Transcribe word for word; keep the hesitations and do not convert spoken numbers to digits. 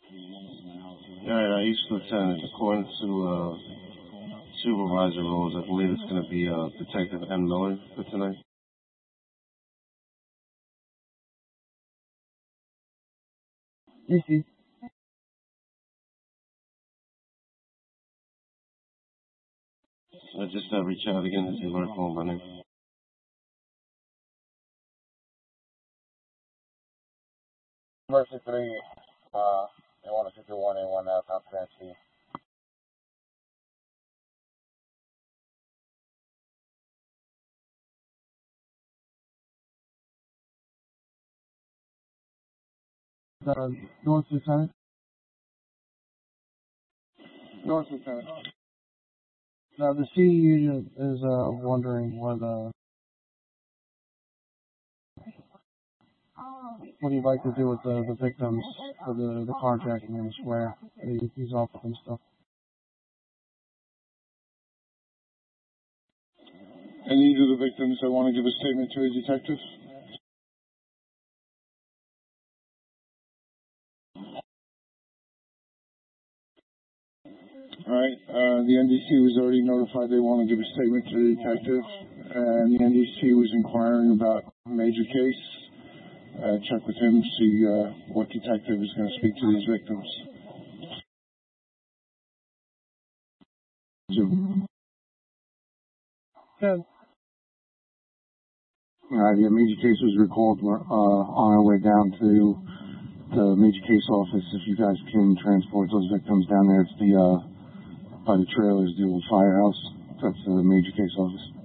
All right, uh, East Lieutenant, according to uh, supervisor roles, I believe it's going to be uh, Detective M. Miller for tonight. Yes, yes. I just uh, reach out again to see where I'm calling my name. Mercy three, uh, they want to fifty-one A one now, South Fancy. Uh, North Lieutenant? North Lieutenant. Now, the C unit is uh, wondering what, uh, what he'd like to do with the, the victims for the, the carjacking in the square. He, he's off with them stuff. Any of the victims that want to give a statement to a detective? All right, uh, the N D C was already notified they want to give a statement to the detective, and the N D C was inquiring about a major case. Uh, check with him, see uh, what detective is going to speak to these victims. Two. Good. All right, the major case was recalled. We're uh, on our way down to the major case office. If you guys can transport those victims down there, it's the uh, by the trailers, the old firehouse. That's the major case office.